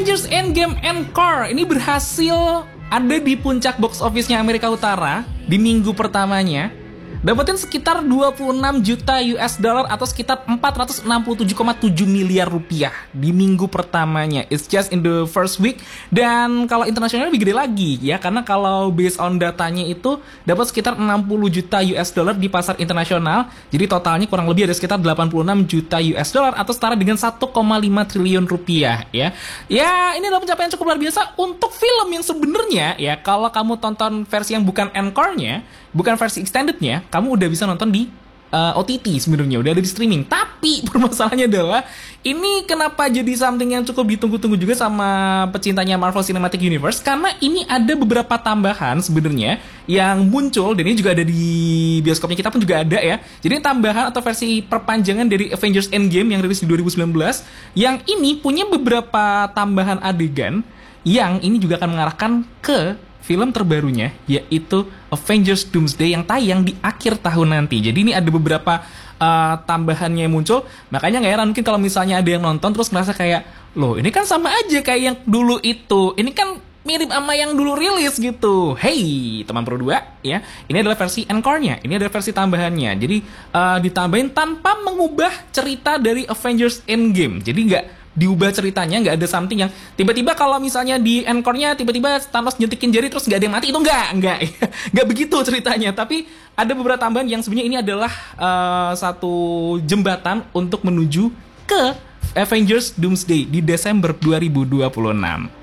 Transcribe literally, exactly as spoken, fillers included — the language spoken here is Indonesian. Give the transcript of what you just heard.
Avengers Endgame Encore ini berhasil ada di puncak box office-nya Amerika Utara di minggu pertamanya. Dapetin sekitar dua puluh enam juta U S dollar atau sekitar empat ratus enam puluh tujuh koma tujuh miliar rupiah di minggu pertamanya. It's just in the first week. Dan kalau internasional lebih gede lagi ya, karena kalau based on datanya itu dapat sekitar enam puluh juta U S dollar di pasar internasional. Jadi totalnya kurang lebih ada sekitar delapan puluh enam juta U S dollar atau setara dengan satu koma lima triliun rupiah ya. Ya, ini adalah pencapaian cukup luar biasa untuk film yang sebenarnya ya, kalau kamu tonton versi yang bukan encore-nya, bukan versi extended-nya, kamu udah bisa nonton di uh, O T T sebenarnya, udah ada di streaming. Tapi permasalahannya adalah ini kenapa jadi something yang cukup ditunggu-tunggu juga sama pecintanya Marvel Cinematic Universe, karena ini ada beberapa tambahan sebenarnya yang muncul, dan ini juga ada di bioskopnya kita pun juga ada ya. Jadi tambahan atau versi perpanjangan dari Avengers Endgame yang rilis di dua ribu sembilan belas, yang ini punya beberapa tambahan adegan yang ini juga akan mengarahkan ke film terbarunya, yaitu Avengers Doomsday yang tayang di akhir tahun nanti. Jadi ini ada beberapa uh, tambahannya yang muncul. Makanya gak heran mungkin kalau misalnya ada yang nonton terus merasa kayak, loh ini kan sama aja kayak yang dulu itu, ini kan mirip sama yang dulu rilis gitu. Hey teman Pro dua ya, ini adalah versi encore-nya, ini adalah versi tambahannya. Jadi uh, ditambahin tanpa mengubah cerita dari Avengers Endgame. Jadi gak diubah ceritanya, nggak ada something yang tiba-tiba kalau misalnya di encore-nya tiba-tiba Thanos nyetikin jari terus nggak ada yang mati, itu nggak, nggak, nggak begitu ceritanya. Tapi ada beberapa tambahan yang sebenarnya ini adalah uh, satu jembatan untuk menuju ke Avengers Doomsday di Desember dua ribu dua puluh enam.